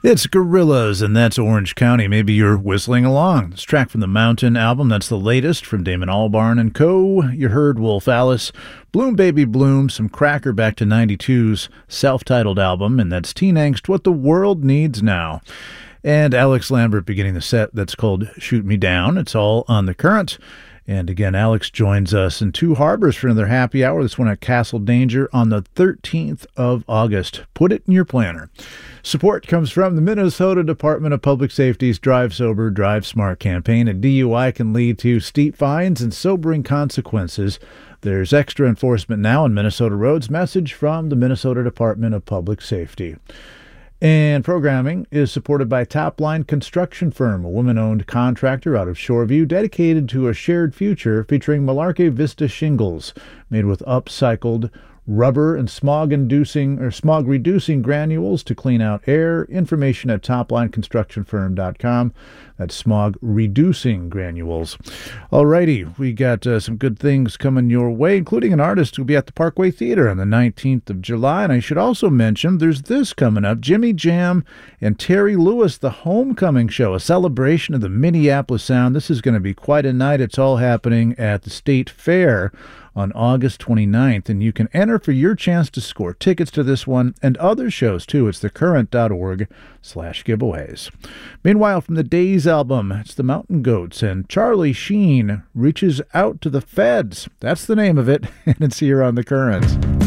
It's Gorillaz, and that's Orange County. Maybe you're whistling along. This track from the Mountain album, that's the latest from Damon Albarn and Co. You heard Wolf Alice, Bloom Baby Bloom, some Cracker back to 92's self-titled album, and that's Teen Angst, What the World Needs Now. And Alex Lambert beginning the set that's called Shoot Me Down. It's all on the Current. And again, Alex joins us in Two Harbors for another happy hour. This one at Castle Danger on the 13th of August. Put it in your planner. Support comes from the Minnesota Department of Public Safety's Drive Sober, Drive Smart campaign. A DUI can lead to steep fines and sobering consequences. There's extra enforcement now on Minnesota roads. Message from the Minnesota Department of Public Safety. And programming is supported by Topline Construction Firm, a woman-owned contractor out of Shoreview dedicated to a shared future featuring Malarkey Vista shingles made with upcycled rubber and smog-reducing granules to clean out air. Information at toplineconstructionfirm.com. That's smog-reducing granules. Alrighty, we got some good things coming your way, including an artist who'll be at the Parkway Theater on the 19th of July. And I should also mention there's this coming up, Jimmy Jam and Terry Lewis, the Homecoming Show, a celebration of the Minneapolis sound. This is going to be quite a night. It's all happening at the State Fair on August 29th, and you can enter for your chance to score tickets to this one and other shows, too. It's thecurrent.org/giveaways. Meanwhile, from the Days album, it's the Mountain Goats, and Charlie Sheen reaches out to the feds. That's the name of it, and it's here on The Current.